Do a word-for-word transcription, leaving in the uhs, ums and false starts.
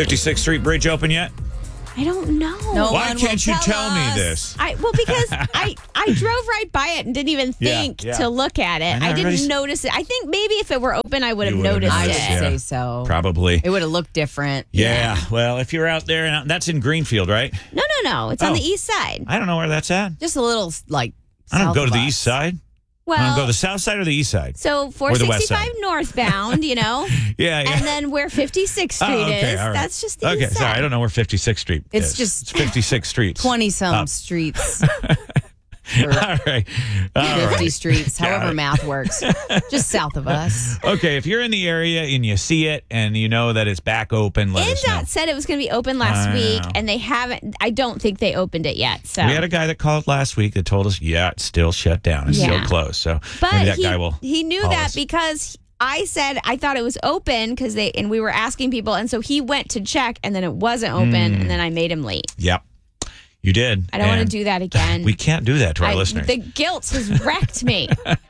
fifty-sixth Street Bridge open yet? I don't know. No Why one can't will you tell tell me us. this? I well because I I drove right by it and didn't even Yeah, think yeah. to look at it. I know, I, everybody's- didn't notice it. I think maybe if it were open, I would have You would've noticed I would noticed, it. yeah. say so. Probably. It would have looked different. Yeah. Well, if you're out there, and that's in Greenfield, right? No, no, no. It's on Oh. the east side. I don't know where that's at. Just a little, like, I don't south go to of the us. east side. I Well, don't go to the south side or the east side. so the four west sixty-five side. northbound, you know, Yeah, yeah. and then where fifty-sixth Street Oh, okay, is, all right. that's just the Okay, east sorry, side. I don't know where fifty-sixth Street It's is. just It's fifty-six streets. twenty-some Up. streets. All right. All fifty right. streets, Got however it. math works. Just south of us. Okay, if you're in the area and you see it and you know that it's back open, let us know. InDOT said it was going to be open last I week, know. and they haven't. I don't think they opened it yet. So, We had a guy that called last week that told us, yeah, it's still shut down. It's Yeah. still closed. So but maybe that he guy will. he knew call that us. because I said I thought it was open because they and we were asking people, and so he went to check, and then it wasn't open, and then I made him late. Yep. You did. I don't want to And do that again. We can't do that to our I- listeners. The guilt has wrecked me.